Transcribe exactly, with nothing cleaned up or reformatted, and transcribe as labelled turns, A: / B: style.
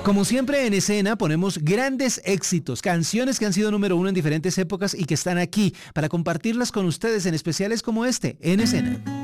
A: Como siempre en escena ponemos grandes éxitos, canciones que han sido número uno en diferentes épocas y que están aquí para compartirlas con ustedes en especiales como este, en escena.